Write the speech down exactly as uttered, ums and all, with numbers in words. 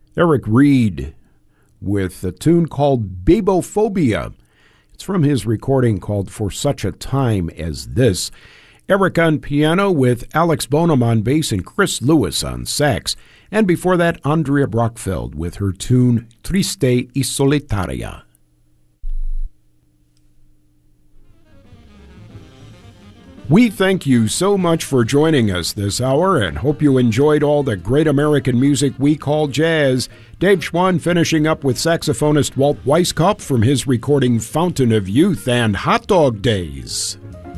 Eric Reed with a tune called Babophobia. It's from his recording called For Such a Time as This. Eric on piano with Alex Bonham on bass and Chris Lewis on sax. And before that, Andrea Brockfeld with her tune Triste y Solitaria. We thank you so much for joining us this hour and hope you enjoyed all the great American music we call jazz. Dave Schwann finishing up with saxophonist Walt Weiskopf from his recording Fountain of Youth and Hot Dog Days.